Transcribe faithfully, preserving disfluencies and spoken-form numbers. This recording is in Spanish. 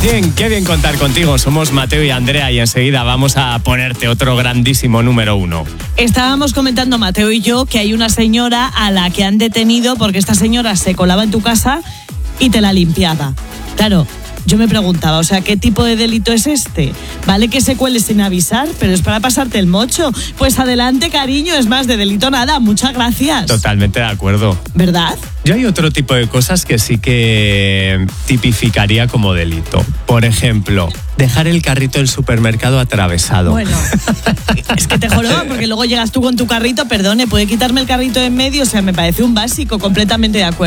bien, qué bien contar contigo. Somos Mateo y Andrea y enseguida vamos a ponerte otro grandísimo número uno. Estábamos comentando, Mateo y yo, que hay una señora a la que han detenido porque esta señora se colaba en tu casa y te la limpiaba. Claro, yo me preguntaba, o sea, ¿qué tipo de delito es este? Vale que se cuele sin avisar, pero es para pasarte el mocho. Pues adelante, cariño, es más, de delito nada, muchas gracias. Totalmente de acuerdo. ¿Verdad? Yo hay otro tipo de cosas que sí que tipificaría como delito. Por ejemplo, dejar el carrito del supermercado atravesado. Bueno, es que te joroba porque luego llegas tú con tu carrito, perdone, ¿puede quitarme el carrito de en medio? O sea, me parece un básico, completamente de acuerdo.